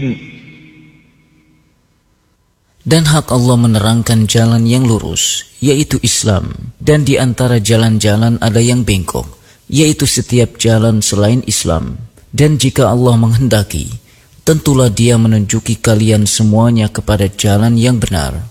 Dan hak Allah menerangkan jalan yang lurus, yaitu Islam. Dan di antara jalan-jalan ada yang bengkok, yaitu setiap jalan selain Islam. Dan jika Allah menghendaki, tentulah Dia menunjuki kalian semuanya kepada jalan yang benar.